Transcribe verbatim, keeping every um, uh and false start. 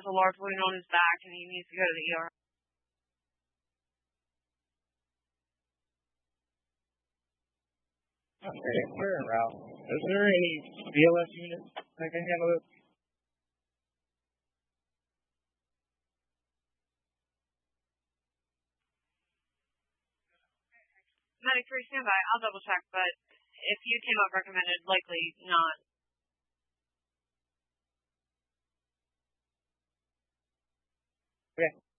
a large wound on his back, and he needs to go to the E R. Okay, we're en route. Is there any B L S units that can handle it? Medic three, stand by. I'll double check, but if you came up recommended, likely not. Okay.